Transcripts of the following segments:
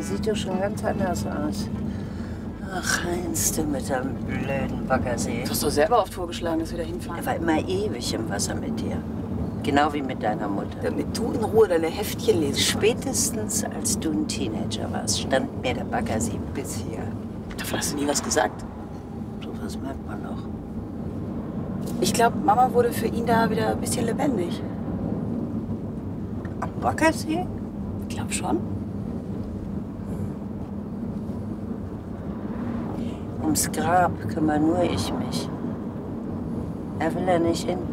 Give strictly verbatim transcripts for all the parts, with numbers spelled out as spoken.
sieht doch schon ganz anders aus. Ach, Heinz, du mit deinem blöden Baggersee. Du hast doch selber oft vorgeschlagen, dass wir da hinfahren. Er war immer ewig im Wasser mit dir. Genau wie mit deiner Mutter. Damit du in Ruhe deine Heftchen lesen. Spätestens als du ein Teenager warst, stand mir der Baggersee bis hier. Davon hast du nie was gesagt. So was merkt man noch. Ich glaube, Mama wurde für ihn da wieder ein bisschen lebendig. Am Baggersee? Ich glaube schon. Ums Grab kümmere nur ich mich. Er will ja nicht hin.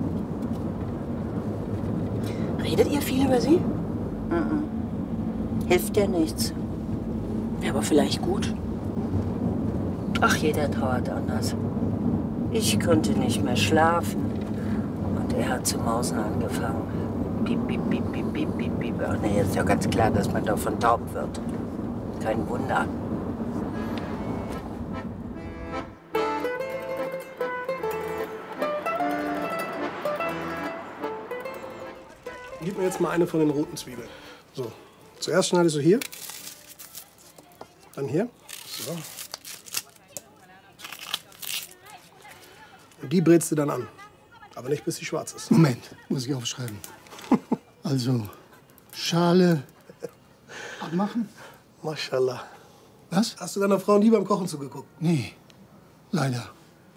Redet ihr viel über sie? Mhm. Hilft dir nichts. Wäre aber vielleicht gut. Ach, jeder trauert anders. Ich konnte nicht mehr schlafen. Und er hat zu mausen angefangen. Piep, piep, piep, piep, piep, piep, piep. Ach nee, ist ja ganz klar, dass man davon taub wird. Kein Wunder. Gib mir jetzt mal eine von den roten Zwiebeln. So, zuerst schneidest du hier, dann hier. So. Und die brätst du dann an. Aber nicht, bis sie schwarz ist. Moment, muss ich aufschreiben. Also, Schale abmachen? Maschallah. Was? Hast du deiner Frau nie beim Kochen zugeguckt? Nee, leider.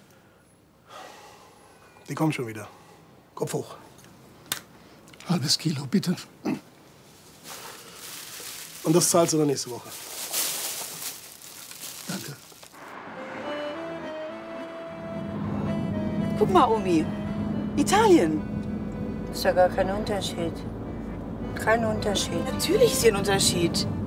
Die kommt schon wieder. Kopf hoch. Halbes Kilo, bitte. Und das zahlst du dann nächste Woche. Danke. Guck mal, Omi. Italien. Ist ja gar kein Unterschied. Kein Unterschied. Natürlich ist hier ein Unterschied.